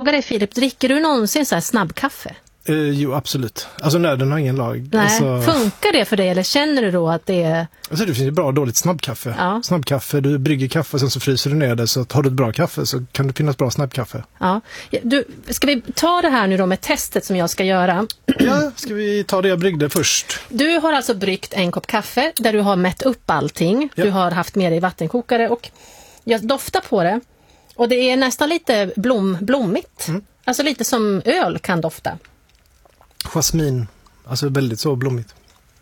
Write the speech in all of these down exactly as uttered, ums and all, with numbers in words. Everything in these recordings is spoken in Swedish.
fråga dig, Filip, dricker du någonsin så här snabbkaffe? Eh, jo, absolut. Alltså nöden har ingen lag. Nej, alltså, funkar det för dig eller känner du då att det är... Alltså det finns ju bra och dåligt snabbkaffe. Ja. Snabbkaffe, du brygger kaffe och sen så fryser du ner det, så att har du ett bra kaffe så kan det finnas bra snabbkaffe. Ja. Du, ska vi ta det här nu då med testet som jag ska göra? Ja, ska vi ta det jag bryggde först? Du har alltså bryggt en kopp kaffe där du har mätt upp allting. Ja. Du har haft med dig vattenkokare och jag doftar på det. Och det är nästan lite blom, blommigt. Mm. Alltså lite som öl kan dofta. Jasmin, alltså väldigt så blommigt.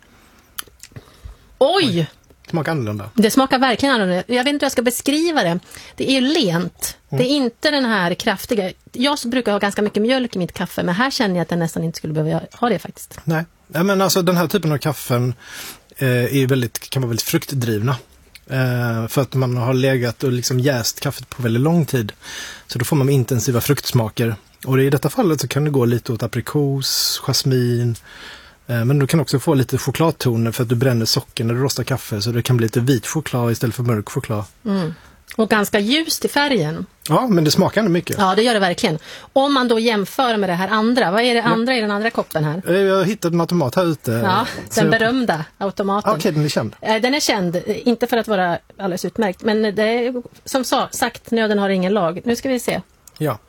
Oj! Oj. Smakar annorlunda. Det smakar verkligen annorlunda. Jag vet inte hur jag ska beskriva det. Det är lent. Mm. Det är inte den här kraftiga. Jag brukar ha ganska mycket mjölk i mitt kaffe, men här känner jag att jag nästan inte skulle behöva ha det faktiskt. Nej, ja, men alltså den här typen av kaffen eh, är väldigt, kan vara väldigt fruktdrivna. Eh, för att man har legat och liksom jäst kaffet på väldigt lång tid. Så då får man intensiva fruktsmaker. Och i detta fallet så kan det gå lite åt aprikos, jasmin. Eh, men du kan också få lite chokladtoner för att du bränner socker när du rostar kaffe. Så det kan bli lite vit choklad istället för mörk choklad. Mm. Och ganska ljust i färgen. Ja, men det smakar ändå mycket. Ja, det gör det verkligen. Om man då jämför med det här andra. Vad är det andra ja. i den andra koppen här? Jag har hittat en automat här ute. Ja, den berömda automaten. Okej, okay, den är känd. Den är känd, inte för att vara alldeles utmärkt. Men det är, som sagt, nöden har ingen lag. Nu ska vi se. Ja.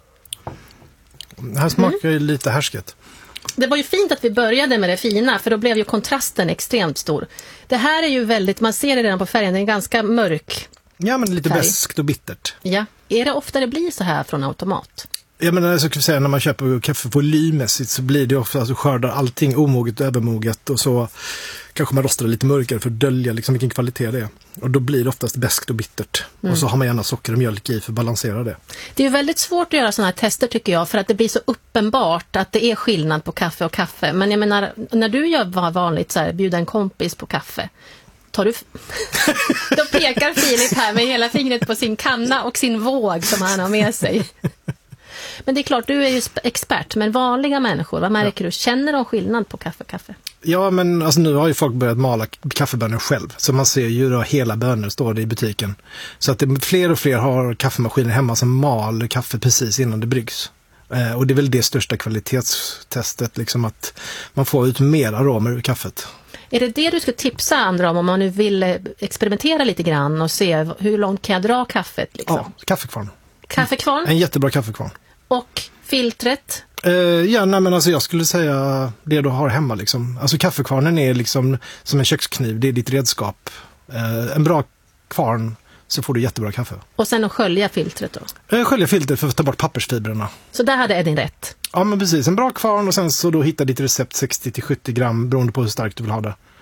Det här smakar mm. ju lite härsket. Det var ju fint att vi började med det fina, för då blev ju kontrasten extremt stor. Det här är ju väldigt, man ser det redan på färgen, den är ganska mörk. Ja, men lite färg. beskt och bittert. Ja. Är det ofta det blir så här från automat? Ja, men jag skulle säga när man köper kaffe volymmässigt så blir det ofta att du skördar allting omoget och övermoget och så kanske man rostar det lite mörkare för att dölja liksom vilken kvalitet det är. Och då blir det oftast beskt och bittert. Mm. Och så har man gärna socker och mjölk i för att balansera det. Det är ju väldigt svårt att göra sådana här tester tycker jag, för att det blir så uppenbart att det är skillnad på kaffe och kaffe. Men jag menar, när du gör vanligt så här, bjuda en kompis på kaffe, tar du... Då pekar Filip här med hela fingret på sin kanna och sin våg som han har med sig. Men det är klart, du är ju expert, men vanliga människor, vad märker ja. du? Känner de skillnad på kaffe och kaffe? Ja, men alltså, nu har ju folk börjat mala kaffebönor själv. Så man ser ju då hela bönor står det i butiken. Så att det, fler och fler har kaffemaskiner hemma som mal kaffe precis innan det bryggs. Eh, och det är väl det största kvalitetstestet, liksom att man får ut mer aromer ur kaffet. Är det det du ska tipsa andra om, om man nu vill experimentera lite grann och se hur långt kan jag dra kaffet? Liksom? Ja, kaffekvarn. Kaffekvarn? En jättebra kaffekvarn. Och filtret? Uh, ja, nej, men alltså jag skulle säga det du har hemma liksom. Alltså kaffekvarnen är liksom som en kökskniv, det är ditt redskap. Uh, en bra kvarn så får du jättebra kaffe. Och sen att skölja filtret då? Uh, skölja filtret för att ta bort pappersfibrerna. Så där hade Edin rätt? Ja, men precis. En bra kvarn och sen så då hittar ditt recept sextio till sjuttio gram beroende på hur starkt du vill ha det.